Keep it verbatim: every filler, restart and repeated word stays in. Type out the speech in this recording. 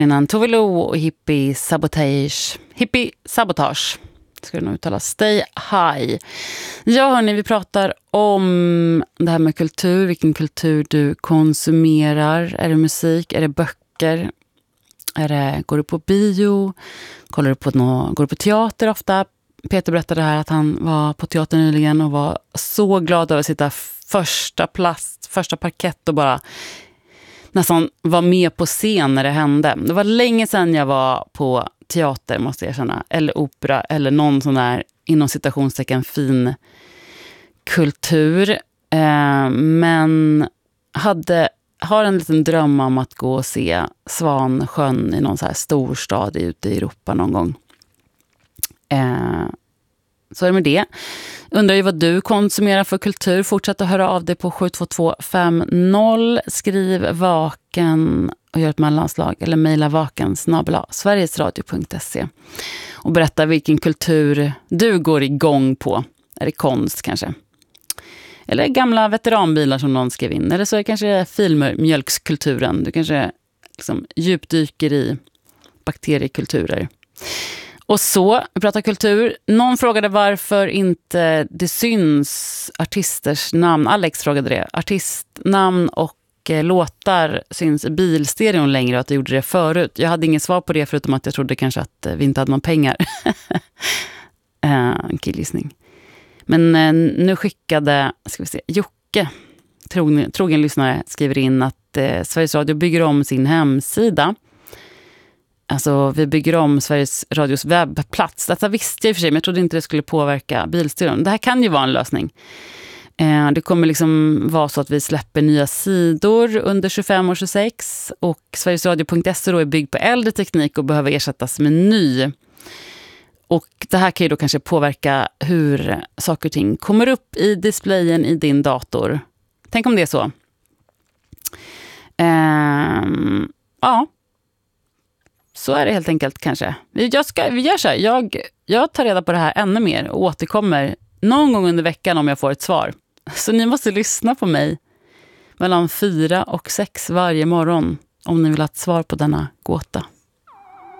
Innan Tove Lo och Hippie Sabotage. Hippie Sabotage ska det nog uttalas. Stay High. Ja hörni, vi pratar om det här med kultur. Vilken kultur du konsumerar. Är det musik? Är det böcker? Är det, går du på bio? Kollar du på nå, går du på teater ofta? Peter berättade här att han var på teater nyligen och var så glad över att sitta första plast, första parkett och bara nästan var med på scen när det hände. Det var länge sedan jag var på teater, måste jag erkänna. Eller opera, eller någon sån där inom citationstecken fin kultur. Eh, men hade, har en liten dröm om att gå och se Svansjön i någon så här storstad ute i Europa någon gång. Eh, så är det med det. Undrar ju vad du konsumerar för kultur. Fortsätt att höra av dig på sju två två fem noll. Skriv vaken och gör ett mellanslag. Eller mejla vaken snabel-a sverigesradio punkt se. Och berätta vilken kultur du går igång på. Är det konst kanske? Eller gamla veteranbilar som någon skrev in. Eller så är det kanske filmmjölkskulturen. Du kanske liksom djupdyker i bakteriekulturer. Och så, vi pratar kultur. Någon frågade varför inte det syns artisters namn. Alex frågade det. Artistnamn och eh, låtar syns i bilstereon längre och att jag gjorde det förut. Jag hade inget svar på det förutom att jag trodde kanske att eh, vi inte hade någon pengar. eh, en killgissning. Men eh, nu skickade, ska vi se, Jocke, trogen, trogen lyssnare, skriver in att eh, Sveriges Radio bygger om sin hemsida. Alltså vi bygger om Sveriges Radios webbplats. Detta visste jag i och för sig, men jag trodde inte det skulle påverka bilstyren. Det här kan ju vara en lösning. Eh, det kommer liksom vara så att vi släpper nya sidor under tjugofem och tjugosex. Och Sveriges Radio punkt se då är byggd på äldre teknik och behöver ersättas med ny. Och det här kan ju då kanske påverka hur saker och ting kommer upp i displayen i din dator. Tänk om det är så. Eh, ja. Så är det helt enkelt kanske. Jag ska, vi gör så här. Jag, jag tar reda på det här ännu mer och återkommer någon gång under veckan om jag får ett svar. Så ni måste lyssna på mig mellan fyra och sex varje morgon om ni vill ha ett svar på denna gåta.